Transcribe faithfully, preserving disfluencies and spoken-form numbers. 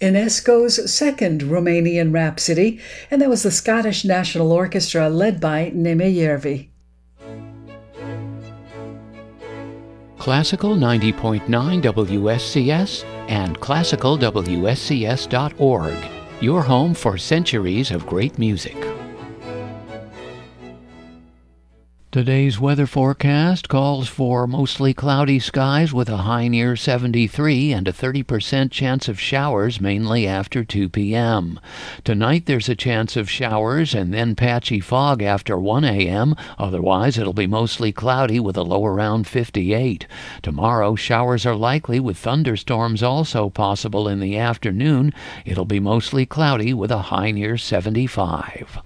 Enesco's second Romanian Rhapsody, and that was the Scottish National Orchestra led by Neme Järvi. Classical ninety point nine W S C S and classical W S C S dot org, your home for centuries of great music. Today's weather forecast calls for mostly cloudy skies with a high near seventy-three and a thirty percent chance of showers mainly after two p.m. Tonight there's a chance of showers and then patchy fog after one a.m. Otherwise it'll be mostly cloudy with a low around fifty-eight. Tomorrow showers are likely with thunderstorms also possible in the afternoon. It'll be mostly cloudy with a high near seventy-five.